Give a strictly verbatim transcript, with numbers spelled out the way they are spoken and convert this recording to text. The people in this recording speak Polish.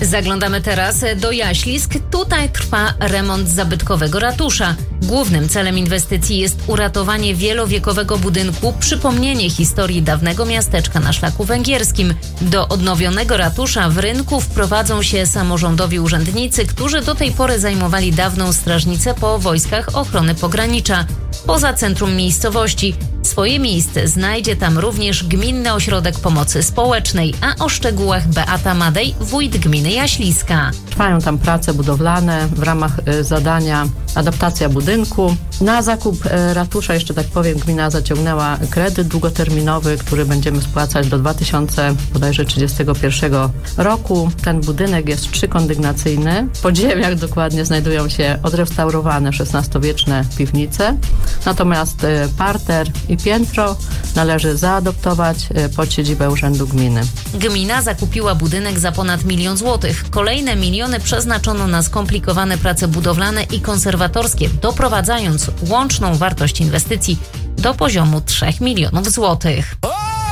Zaglądamy teraz do Jaślisk. Tutaj trwa remont zabytkowego ratusza. Głównym celem inwestycji jest uratowanie wielowiekowego budynku, przypomnienie historii dawnego miasteczka na szlaku węgierskim. Do odnowionego ratusza w Rynku wprowadzą się samorządowi urzędnicy, którzy do tej pory zajmowali dawną strażnicę po wojskach ochrony pogranicza. Poza centrum miejscowości swoje miejsce znajdzie tam również Gminny Ośrodek Pomocy Społecznej, a o szczegółach Beata Madej, wójt gminy Jaśliska. Trwają tam prace budowlane w ramach zadania adaptacja budynku. Na zakup ratusza, jeszcze tak powiem, gmina zaciągnęła kredyt długoterminowy, który będziemy spłacać do dwa tysiące trzydziestego pierwszego roku. Ten budynek jest trzykondygnacyjny. W podziemiach dokładnie znajdują się odrestaurowane szesnastowieczne piwnice. Natomiast parter i piętro należy zaadoptować pod siedzibę Urzędu Gminy. Gmina zakupiła budynek za ponad milion złotych. Kolejne miliony przeznaczono na skomplikowane prace budowlane i konserwatorskie, doprowadzając łączną wartość inwestycji do poziomu trzech milionów złotych.